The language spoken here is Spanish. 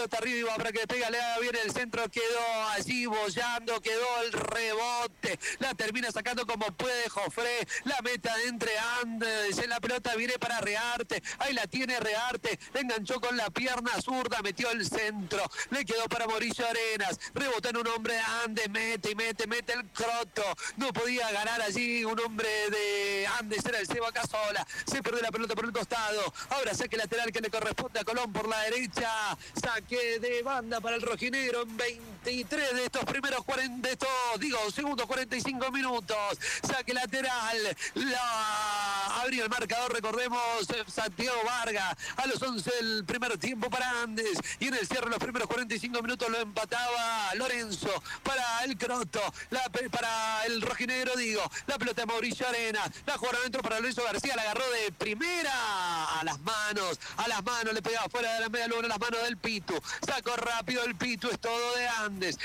pelota arriba para que le pega, le haga bien el centro, quedó allí bollando, quedó el rebote, la termina sacando como puede Jofré, la meta entre Andes, en la pelota viene para Rearte, ahí la tiene Rearte, le enganchó con la pierna zurda, metió el centro, le quedó para Mauricio Arenas, rebotó en un hombre de Andes, mete el Croto, no podía ganar allí un hombre de Andes, era el Seba Casola, se perdió la pelota por el costado, ahora saque lateral que le corresponde a Colón por la derecha, saque de banda para el rojinegro en 23 de estos primeros 40, segundos 45 minutos, saque lateral, abrió el marcador, recordemos, Santiago Vargas, a los 11 del primer tiempo para Andes, y en el cierre de los primeros 45 minutos lo empataba Lorenzo, para el Croto, para el rojinegro, la pelota de Mauricio Arenas, la jugó adentro para Lorenzo García, la agarró de primera, a las manos, le pegaba fuera de la media luna, a las manos del Pitu, sacó rápido el Pitu, es todo de Andes,